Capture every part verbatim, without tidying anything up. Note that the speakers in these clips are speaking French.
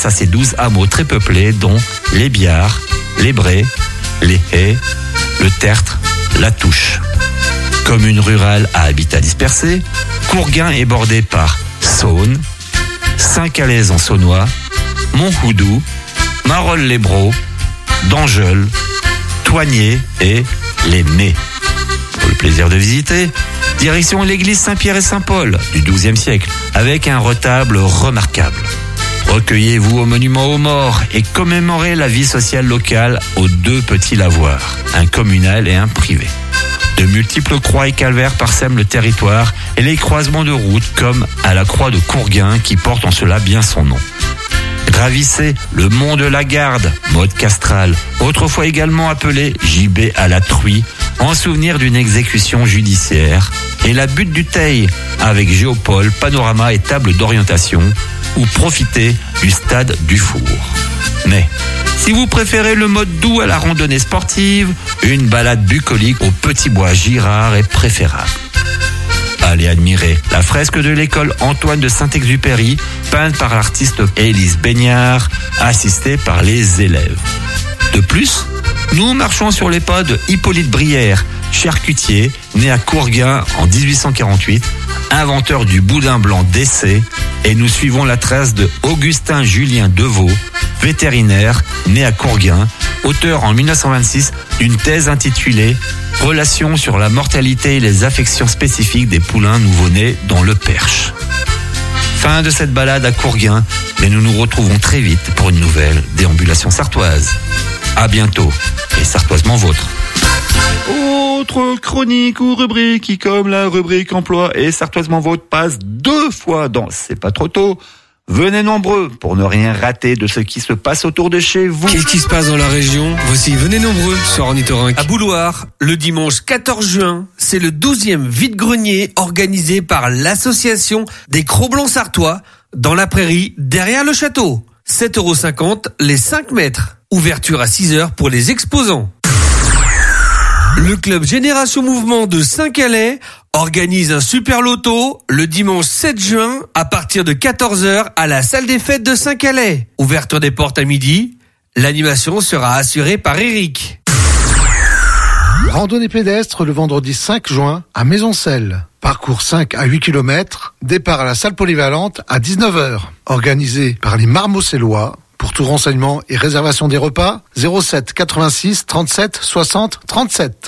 grâce à ses douze hameaux très peuplés, dont les Biards, les Brés, les Haies, le Tertre, la Touche. Commune rurale à habitat dispersé, Courguin est bordé par Saône, Saint-Calais en Saunois, Monthoudou, Marolles-les-Braaux, Dangeul, Thoigné et les Nez. Pour le plaisir de visiter, direction l'église Saint-Pierre et Saint-Paul du douzième siècle, avec un retable remarquable. Recueillez-vous au monument aux morts et commémorez la vie sociale locale aux deux petits lavoirs, un communal et un privé. De multiples croix et calvaires parsèment le territoire et les croisements de routes comme à la croix de Courguin qui porte en cela bien son nom. Gravissez le mont de la Garde, mode castral, autrefois également appelé gibet à la truie, en souvenir d'une exécution judiciaire, et la butte du Teil, avec géopole, panorama et table d'orientation, ou profitez du stade du Four. Mais, si vous préférez le mode doux à la randonnée sportive, une balade bucolique au petit bois Girard est préférable. Allez admirer la fresque de l'école Antoine de Saint-Exupéry, peinte par l'artiste Élise Baignard, assistée par les élèves. De plus, nous marchons sur les pas de Hippolyte Brière, charcutier, né à Courguin en dix-huit cent quarante-huit, inventeur du boudin blanc d'Essé, et nous suivons la trace de Augustin Julien Deveau, vétérinaire, né à Courguin, auteur en mille neuf cent vingt-six d'une thèse intitulée « Relations sur la mortalité et les affections spécifiques des poulains nouveau-nés dans le Perche ». Fin de cette balade à Courguin, mais nous nous retrouvons très vite pour une nouvelle déambulation sartoise. À bientôt, et sartoisement vôtre. Autre chronique ou rubrique qui, comme la rubrique emploi et sartoisement vôtre, passe deux fois dans C'est pas trop tôt. Venez nombreux pour ne rien rater de ce qui se passe autour de chez vous. Qu'est-ce qui se passe dans la région? Voici Venez nombreux sur Ornithorynque. À Bouloire, le dimanche quatorze juin, c'est le douzième vide-grenier organisé par l'association des Cro-Blancs sartois dans la prairie derrière le château. sept euros cinquante les cinq mètres. Ouverture à six heures pour les exposants. Le club Génération Mouvement de Saint-Calais organise un super loto le dimanche sept juin à partir de quatorze heures à la salle des fêtes de Saint-Calais. Ouverture des portes à midi. L'animation sera assurée par Eric. Randonnée pédestre le vendredi cinq juin à Maisoncelles. Parcours cinq à huit kilomètres. Départ à la salle polyvalente à dix-neuf heures. Organisé par les Marmotcellois. Pour tout renseignement et réservation des repas, zéro sept quatre-vingt-six trente-sept soixante trente-sept.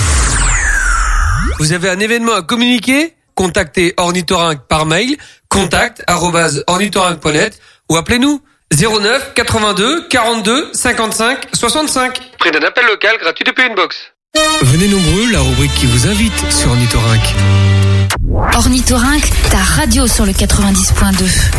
Vous avez un événement à communiquer? Contactez Ornithorynque par mail, contact arobase ornithorynque point net ou appelez-nous zéro neuf quatre-vingt-deux quarante-deux cinquante-cinq soixante-cinq. Prix d'un appel local gratuit depuis une box. Venez nombreux, la rubrique qui vous invite sur Ornithorynque. Ornithorynque, ta radio sur le quatre-vingt-dix point deux.